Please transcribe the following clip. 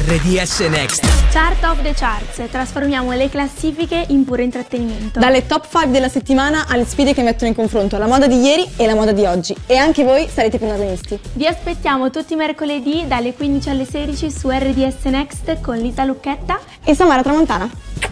RDS Next. Chart of the Charts, trasformiamo le classifiche in puro intrattenimento. Dalle top 5 della settimana alle sfide che mettono in confronto la moda di ieri e la moda di oggi. E anche voi sarete protagonisti. Vi aspettiamo tutti i mercoledì dalle 15 alle 16 su RDS Next con Lisa Lucchetta E Samara Tramontana.